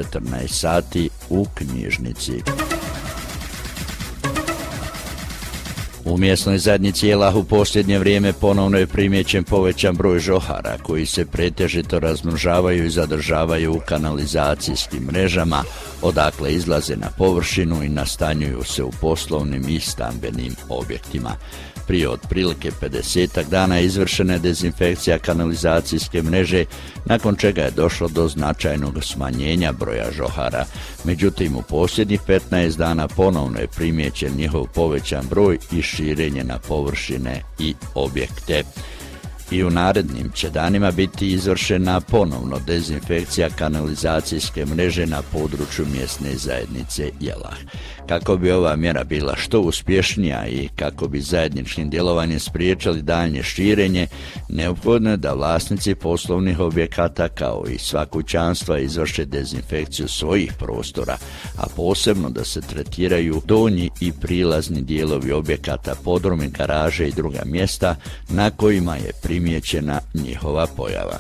14 sati u knjižnici. U mjesnoj zajednici Jelah u posljednje vrijeme ponovno je primijećen povećan broj žohara koji se pretežito razmnožavaju i zadržavaju u kanalizacijskim mrežama, odakle izlaze na površinu i nastanjuju se u poslovnim i stambenim objektima. Prije otprilike 50 dana je izvršena dezinfekcija kanalizacijske mreže, nakon čega je došlo do značajnog smanjenja broja žohara. Međutim, u posljednjih 15 dana ponovno je primijećen njihov povećan broj i širenje na površine i objekte. I u narednim će danima biti izvršena ponovno dezinfekcija kanalizacijske mreže na području mjesne zajednice Jelah. Kako bi ova mjera bila što uspješnija i kako bi zajedničkim djelovanjem spriječili daljnje širenje, neophodno je da vlasnici poslovnih objekata kao i sva kućanstva izvrše dezinfekciju svojih prostora, a posebno da se tretiraju donji i prilazni dijelovi objekata, podrumi, garaže i druga mjesta na kojima je primijećena njihova pojava.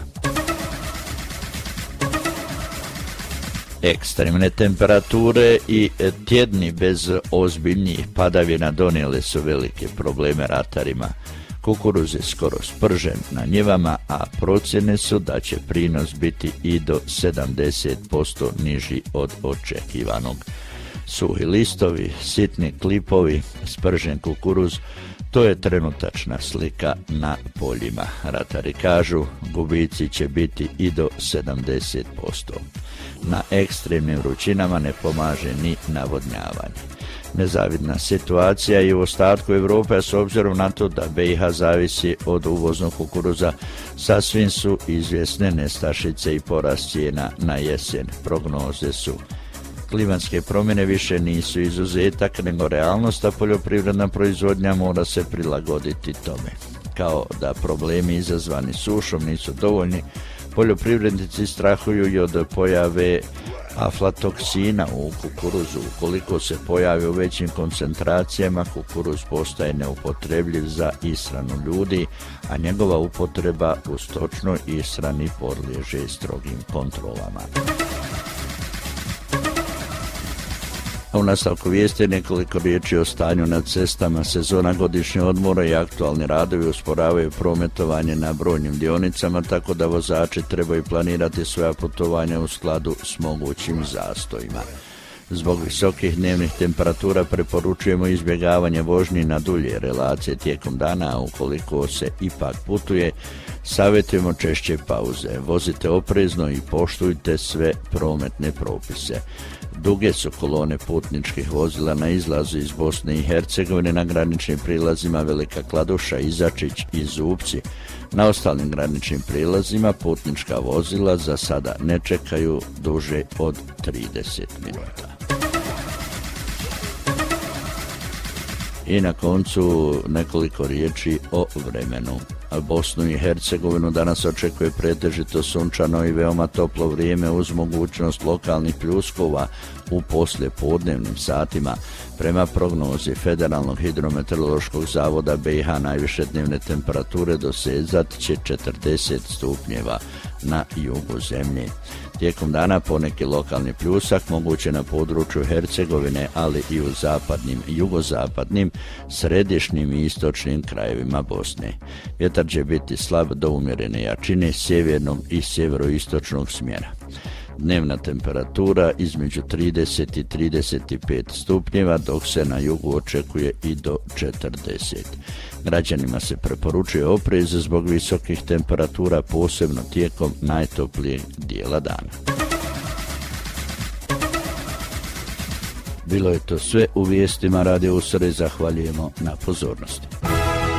Ekstremne temperature i tjedni bez ozbiljnijih padavina donijele su velike probleme ratarima. Kukuruz je skoro spržen na njivama, a procjene su da će prinos biti i do 70% niži od očekivanog. Suhi listovi, sitni klipovi, spržen kukuruz, to je trenutačna slika na poljima. Ratari kažu, gubici će biti i do 70%. Na ekstremnim vrućinama ne pomaže ni navodnjavanje. Nezavidna situacija i u ostatku Europe, s obzirom na to da BiH zavisi od uvoznog kukuruza, sasvim su izvjesne nestašice i porast cijena na jesen. Prognoze su: klimatske promjene više nisu izuzetak, nego realnost, a poljoprivredna proizvodnja mora se prilagoditi tome. Kao da problemi izazvani sušom nisu dovoljni, poljoprivrednici strahuju i od pojave aflatoksina u kukuruzu. Ukoliko se pojavi u većim koncentracijama, kukuruz postaje neupotrebljiv za ishranu ljudi, a njegova upotreba u stočnoj ishrani podliježe strogim kontrolama. U nastavku vijesti nekoliko riječi o stanju na cestama. Sezona godišnjeg odmora i aktualni radovi usporavaju prometovanje na brojnim dionicama, tako da vozači trebaju planirati svoja putovanja u skladu s mogućim zastojima. Zbog visokih dnevnih temperatura preporučujemo izbjegavanje vožnji na dulje relacije tijekom dana, a ukoliko se ipak putuje, savjetujemo češće pauze. Vozite oprezno i poštujte sve prometne propise. Duge su kolone putničkih vozila na izlazu iz Bosne i Hercegovine na graničnim prilazima Velika Kladuša, Izačić i Zupci. Na ostalim graničnim prilazima putnička vozila za sada ne čekaju duže od 30 minuta. I na koncu nekoliko riječi o vremenu. Bosnu i Hercegovinu danas očekuje pretežito sunčano i veoma toplo vrijeme uz mogućnost lokalnih pljuskova u poslijepodnevnim satima. Prema prognozi Federalnog hidrometeorološkog zavoda BiH najviše dnevne temperature dosezat će 40 stupnjeva na jugu zemlje. Tijekom dana poneki lokalni pljusak moguće na području Hercegovine, ali i u zapadnim, jugozapadnim, središnjim i istočnim krajevima Bosne. Vjetar će biti slab do umjerene jačine sjevernog i sjeveroistočnog smjera. Dnevna temperatura između 30 i 35 stupnjeva, dok se na jugu očekuje i do 40. Građanima se preporučuje oprez zbog visokih temperatura, posebno tijekom najtoplijeg dijela dana. Bilo je to sve u vijestima Radio Usre, zahvaljujemo na pozornosti.